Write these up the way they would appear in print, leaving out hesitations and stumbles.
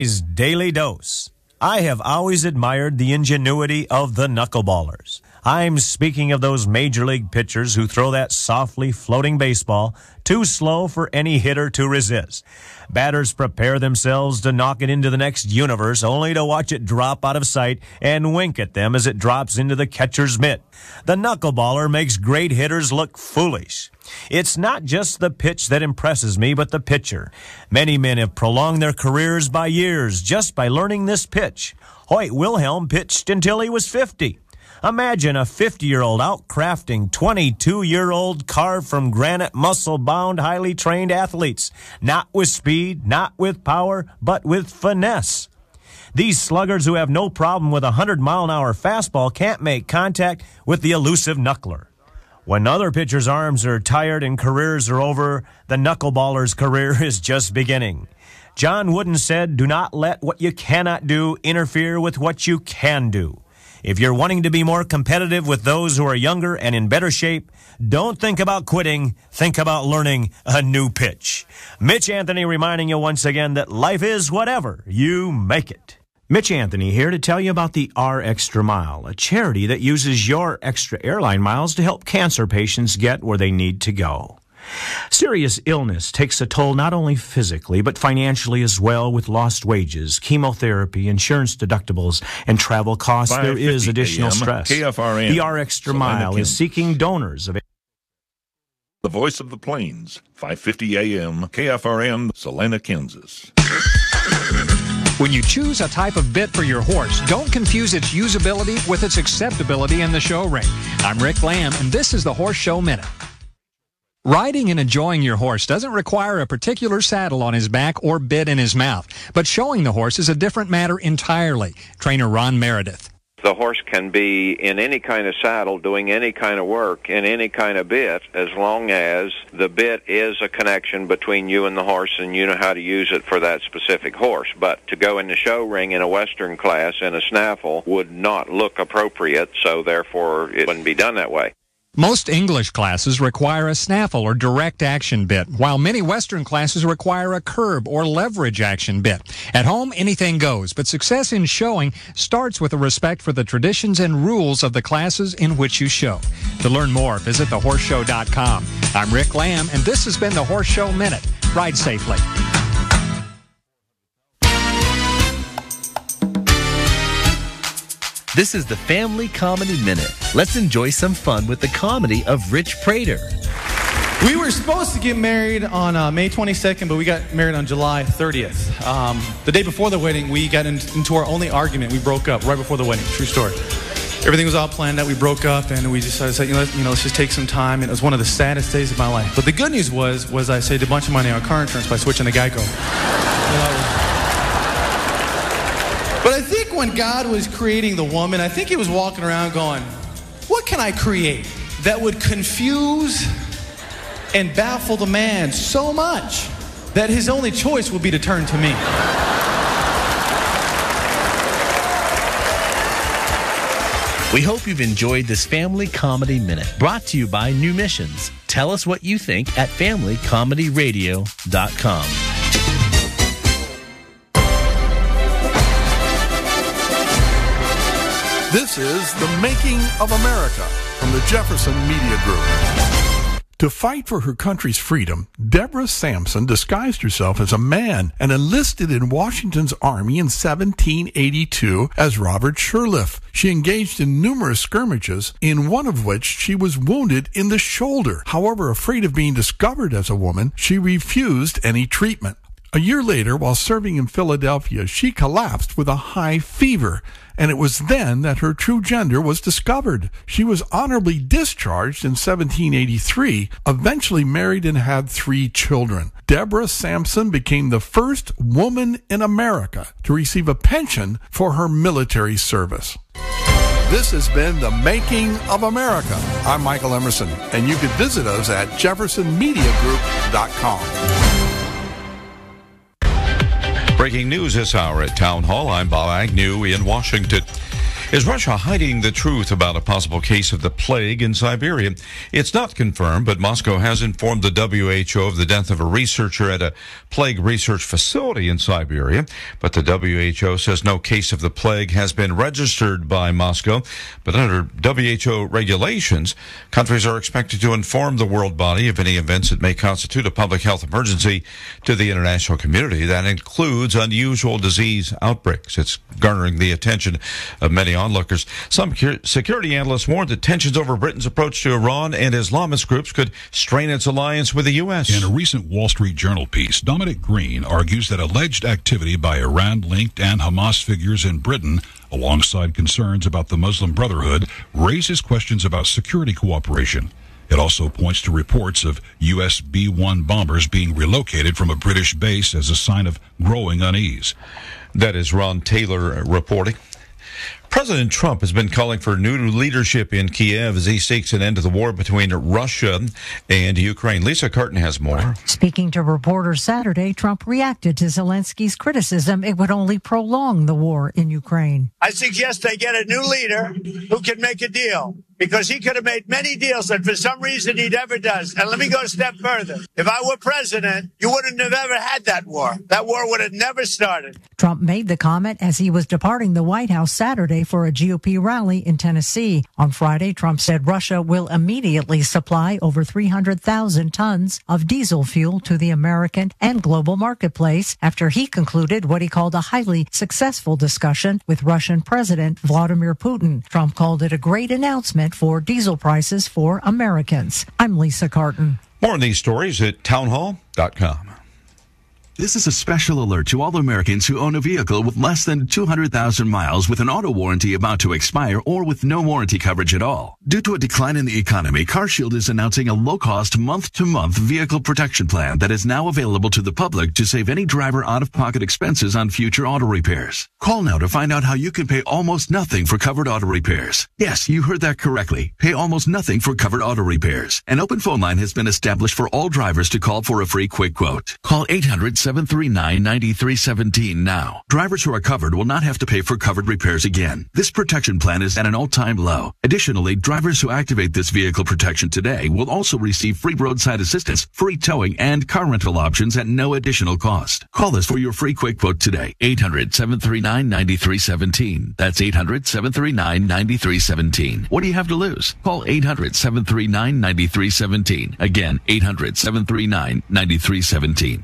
Is Daily Dose. I have always admired the ingenuity of the knuckleballers. I'm speaking of those major league pitchers who throw that softly floating baseball too slow for any hitter to resist. Batters prepare themselves to knock it into the next universe only to watch it drop out of sight and wink at them as it drops into the catcher's mitt. The knuckleballer makes great hitters look foolish. It's not just the pitch that impresses me, but the pitcher. Many men have prolonged their careers by years just by learning this pitch. Hoyt Wilhelm pitched until he was 50. Imagine a 50-year-old out-crafting 22-year-old carved from granite, muscle-bound, highly trained athletes. Not with speed, not with power, but with finesse. These sluggers who have no problem with a 100-mile-an-hour fastball can't make contact with the elusive knuckler. When other pitchers' arms are tired and careers are over, the knuckleballer's career is just beginning. John Wooden said, "Do not let what you cannot do interfere with what you can do." If you're wanting to be more competitive with those who are younger and in better shape, don't think about quitting. Think about learning a new pitch. Mitch Anthony reminding you once again that life is whatever you make it. Mitch Anthony here to tell you about the R Extra Mile, a charity that uses your extra airline miles to help cancer patients get where they need to go. Serious illness takes a toll not only physically, but financially as well, with lost wages, chemotherapy, insurance deductibles, and travel costs. There is additional stress. KFRN, the R Extra Mile is seeking donors of the voice of the plains, 550 AM, KFRN, Salina, Kansas. When you choose a type of bit for your horse, don't confuse its usability with its acceptability in the show ring. I'm Rick Lamb, and this is the Horse Show Minute. Riding and enjoying your horse doesn't require a particular saddle on his back or bit in his mouth, but showing the horse is a different matter entirely. Trainer Ron Meredith. The horse can be in any kind of saddle, doing any kind of work, in any kind of bit, as long as the bit is a connection between you and the horse and you know how to use it for that specific horse. But to go in the show ring in a Western class in a snaffle would not look appropriate, so therefore it wouldn't be done that way. Most English classes require a snaffle or direct action bit, while many Western classes require a curb or leverage action bit. At home, anything goes, but success in showing starts with a respect for the traditions and rules of the classes in which you show. To learn more, visit thehorseshow.com. I'm Rick Lamb, and this has been the Horse Show Minute. Ride safely. This is the Family Comedy Minute. Let's enjoy some fun with the comedy of Rich Prater. We were supposed to get married on May 22nd, but we got married on July 30th. The day before the wedding, we got into our only argument. We broke up right before the wedding. True story. Everything was all planned out. We broke up, and we decided, let's just take some time. And it was one of the saddest days of my life. But the good news was I saved a bunch of money on car insurance by switching to Geico. But I think when God was creating the woman, I think he was walking around going, what can I create that would confuse and baffle the man so much that his only choice would be to turn to me? We hope you've enjoyed this Family Comedy Minute, brought to you by New Missions. Tell us what you think at FamilyComedyRadio.com. This is The Making of America from the Jefferson Media Group. To fight for her country's freedom, Deborah Sampson disguised herself as a man and enlisted in Washington's army in 1782 as Robert Shirliffe. She engaged in numerous skirmishes, in one of which she was wounded in the shoulder. However, afraid of being discovered as a woman, she refused any treatment. A year later, while serving in Philadelphia, she collapsed with a high fever, and it was then that her true gender was discovered. She was honorably discharged in 1783, eventually married and had 3 children. Deborah Sampson became the first woman in America to receive a pension for her military service. This has been The Making of America. I'm Michael Emerson, and you can visit us at jeffersonmediagroup.com. Breaking news this hour at Town Hall. I'm Bob Agnew in Washington. Is Russia hiding the truth about a possible case of the plague in Siberia? It's not confirmed, but Moscow has informed the WHO of the death of a researcher at a plague research facility in Siberia. But the WHO says no case of the plague has been registered by Moscow. But under WHO regulations, countries are expected to inform the world body of any events that may constitute a public health emergency to the international community. That includes unusual disease outbreaks. It's garnering the attention of many onlookers. Some security analysts warned that tensions over Britain's approach to Iran and Islamist groups could strain its alliance with the U.S. In a recent Wall Street Journal piece, Dominic Green argues that alleged activity by Iran-linked and Hamas figures in Britain, alongside concerns about the Muslim Brotherhood, raises questions about security cooperation. It also points to reports of U.S. B-1 bombers being relocated from a British base as a sign of growing unease. That is Ron Taylor reporting. President Trump has been calling for new leadership in Kiev as he seeks an end to the war between Russia and Ukraine. Lisa Carton has more. Speaking to reporters Saturday, Trump reacted to Zelensky's criticism it would only prolong the war in Ukraine. I suggest they get a new leader who can make a deal, because he could have made many deals that for some reason he never does. And let me go a step further. If I were president, you wouldn't have ever had that war. That war would have never started. Trump made the comment as he was departing the White House Saturday for a GOP rally in Tennessee. On Friday, Trump said Russia will immediately supply over 300,000 tons of diesel fuel to the American and global marketplace after he concluded what he called a highly successful discussion with Russian President Vladimir Putin. Trump called it a great announcement for diesel prices for Americans. I'm Lisa Carton. More on these stories at townhall.com. This is a special alert to all Americans who own a vehicle with less than 200,000 miles with an auto warranty about to expire or with no warranty coverage at all. Due to a decline in the economy, CarShield is announcing a low-cost month-to-month vehicle protection plan that is now available to the public to save any driver out-of-pocket expenses on future auto repairs. Call now to find out how you can pay almost nothing for covered auto repairs. Yes, you heard that correctly. Pay almost nothing for covered auto repairs. An open phone line has been established for all drivers to call for a free quick quote. Call 800-739-9317 now. Drivers who are covered will not have to pay for covered repairs again. This protection plan is at an all-time low. Additionally, drivers who activate this vehicle protection today will also receive free roadside assistance, free towing, and car rental options at no additional cost. Call us for your free quick quote today. 800-739-9317. That's 800-739-9317. What do you have to lose? Call 800-739-9317. Again, 800-739-9317.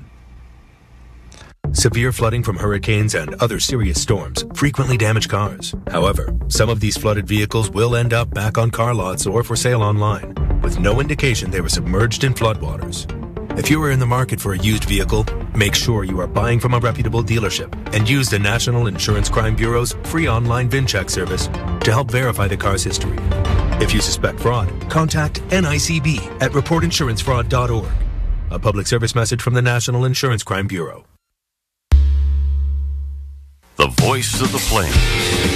Severe flooding from hurricanes and other serious storms frequently damage cars. However, some of these flooded vehicles will end up back on car lots or for sale online, with no indication they were submerged in floodwaters. If you are in the market for a used vehicle, make sure you are buying from a reputable dealership and use the National Insurance Crime Bureau's free online VIN check service to help verify the car's history. If you suspect fraud, contact NICB at reportinsurancefraud.org. A public service message from the National Insurance Crime Bureau. The voice of the plains.